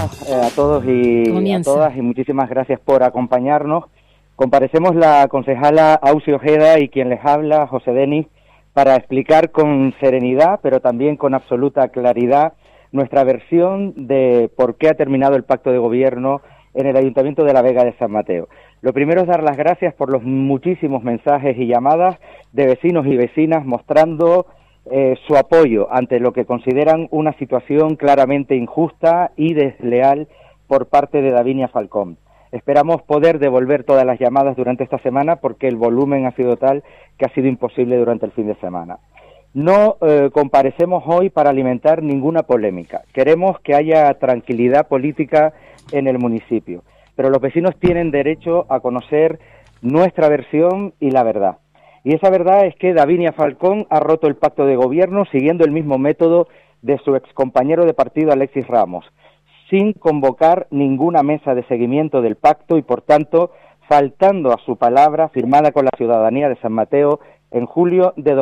buenas a todos y Comienza. a todas, y muchísimas gracias por acompañarnos. Comparecemos la concejala Ausi Ojeda y quien les habla, José Denis, para explicar con serenidad, pero también con absoluta claridad, nuestra versión de por qué ha terminado el pacto de gobierno en el Ayuntamiento de la Vega de San Mateo. Lo primero es dar las gracias por los muchísimos mensajes y llamadas de vecinos y vecinas mostrando su apoyo ante lo que consideran una situación claramente injusta y desleal por parte de Davinia Falcón. Esperamos poder devolver todas las llamadas durante esta semana porque el volumen ha sido tal que ha sido imposible durante el fin de semana. No comparecemos hoy para alimentar ninguna polémica. Queremos que haya tranquilidad política en el municipio, pero los vecinos tienen derecho a conocer nuestra versión y la verdad. Y esa verdad es que Davinia Falcón ha roto el pacto de gobierno siguiendo el mismo método de su excompañero de partido Alexis Ramos, sin convocar ninguna mesa de seguimiento del pacto y, por tanto, faltando a su palabra firmada con la ciudadanía de San Mateo en julio de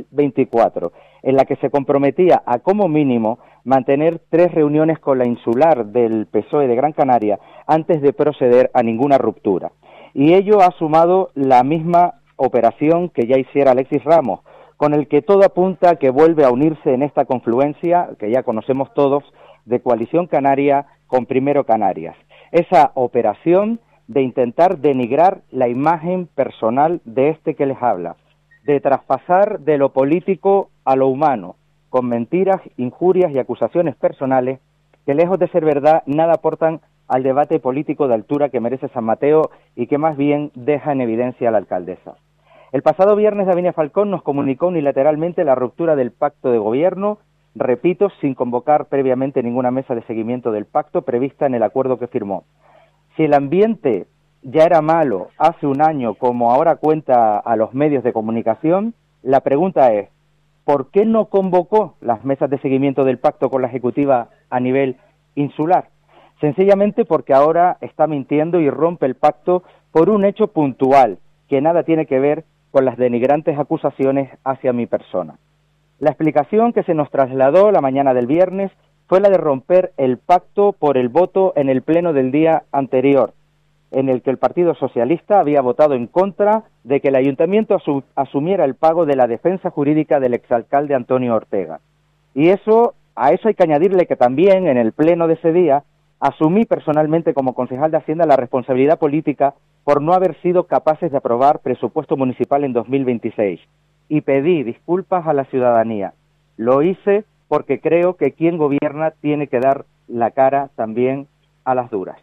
2024, en la que se comprometía a, como mínimo, mantener 3 reuniones con la insular del PSOE de Gran Canaria antes de proceder a ninguna ruptura. Y ello ha sumado la misma operación que ya hiciera Alexis Ramos, con el que todo apunta a que vuelve a unirse en esta confluencia, que ya conocemos todos, de Coalición Canaria con Primero Canarias. Esa operación de intentar denigrar la imagen personal de este que les habla, de traspasar de lo político a lo humano, con mentiras, injurias y acusaciones personales que, lejos de ser verdad, nada aportan al debate político de altura que merece San Mateo y que más bien deja en evidencia a la alcaldesa. El pasado viernes, Davinia Falcón nos comunicó unilateralmente la ruptura del pacto de gobierno, repito, sin convocar previamente ninguna mesa de seguimiento del pacto prevista en el acuerdo que firmó. Si el ambiente ya era malo hace un año, como ahora cuenta a los medios de comunicación, la pregunta es, ¿por qué no convocó las mesas de seguimiento del pacto con la Ejecutiva a nivel insular? Sencillamente porque ahora está mintiendo y rompe el pacto por un hecho puntual, que nada tiene que ver con las denigrantes acusaciones hacia mi persona. La explicación que se nos trasladó la mañana del viernes fue la de romper el pacto por el voto en el pleno del día anterior, en el que el Partido Socialista había votado en contra de que el Ayuntamiento asumiera el pago de la defensa jurídica del exalcalde Antonio Ortega. Y a eso hay que añadirle que también en el pleno de ese día asumí personalmente como concejal de Hacienda la responsabilidad política por no haber sido capaces de aprobar presupuesto municipal en 2026 y pedí disculpas a la ciudadanía. Lo hice porque creo que quien gobierna tiene que dar la cara también a las duras.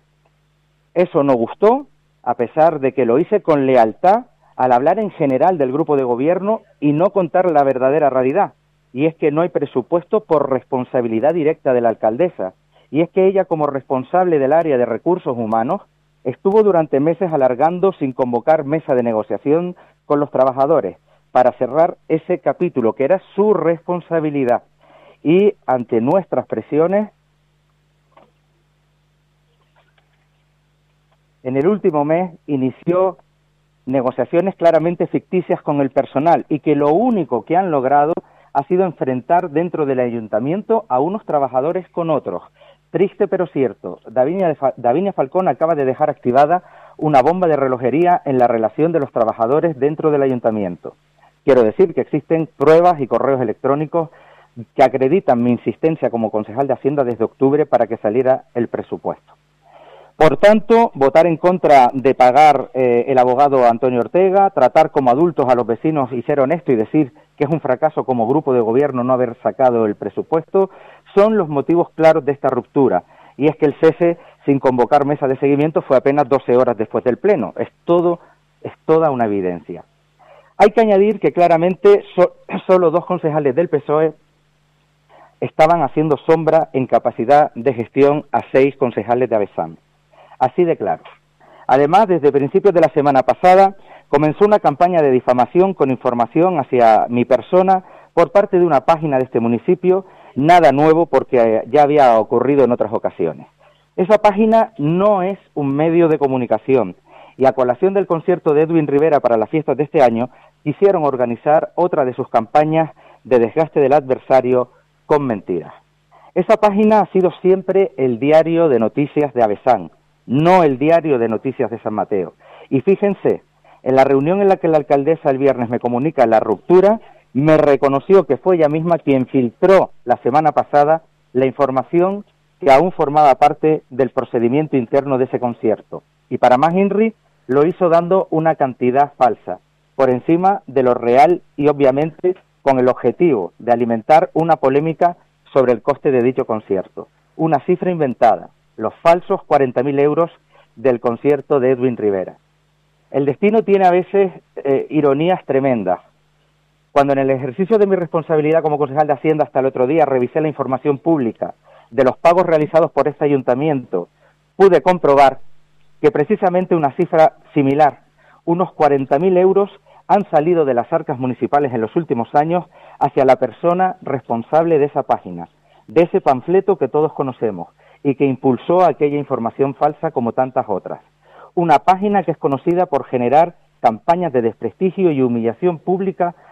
Eso no gustó, a pesar de que lo hice con lealtad al hablar en general del grupo de gobierno y no contar la verdadera realidad, y es que no hay presupuesto por responsabilidad directa de la alcaldesa, y es que ella, como responsable del área de recursos humanos, estuvo durante meses alargando sin convocar mesa de negociación con los trabajadores para cerrar ese capítulo que era su responsabilidad. Y ante nuestras presiones, en el último mes inició negociaciones claramente ficticias con el personal y que lo único que han logrado ha sido enfrentar dentro del ayuntamiento a unos trabajadores con otros. Triste pero cierto, Davinia Falcón acaba de dejar activada una bomba de relojería en la relación de los trabajadores dentro del ayuntamiento. Quiero decir que existen pruebas y correos electrónicos que acreditan mi insistencia como concejal de Hacienda desde octubre para que saliera el presupuesto. Por tanto, votar en contra de pagar el abogado Antonio Ortega, tratar como adultos a los vecinos y ser honesto y decir que es un fracaso como grupo de gobierno no haber sacado el presupuesto, son los motivos claros de esta ruptura. Y es que el cese sin convocar mesa de seguimiento fue apenas 12 horas después del pleno. Es toda una evidencia. Hay que añadir que claramente solo 2 concejales del PSOE estaban haciendo sombra en capacidad de gestión a 6 concejales de AVESAM. Así de claro. Además, desde principios de la semana pasada, comenzó una campaña de difamación con información hacia mi persona por parte de una página de este municipio, nada nuevo porque ya había ocurrido en otras ocasiones. Esa página no es un medio de comunicación y a colación del concierto de Edwin Rivera para las fiestas de este año, quisieron organizar otra de sus campañas de desgaste del adversario con mentiras. Esa página ha sido siempre el diario de noticias de Avesán, no el diario de noticias de San Mateo. Y fíjense, en la reunión en la que la alcaldesa el viernes me comunica la ruptura, me reconoció que fue ella misma quien filtró la semana pasada la información que aún formaba parte del procedimiento interno de ese concierto. Y para más Inri, lo hizo dando una cantidad falsa, por encima de lo real y obviamente con el objetivo de alimentar una polémica sobre el coste de dicho concierto. Una cifra inventada, los falsos 40.000 euros del concierto de Edwin Rivera. El destino tiene a veces ironías tremendas. Cuando en el ejercicio de mi responsabilidad como concejal de Hacienda hasta el otro día revisé la información pública de los pagos realizados por este ayuntamiento, pude comprobar que precisamente una cifra similar, unos 40.000 euros, han salido de las arcas municipales en los últimos años hacia la persona responsable de esa página, de ese panfleto que todos conocemos y que impulsó aquella información falsa como tantas otras. Una página que es conocida por generar campañas de desprestigio y humillación pública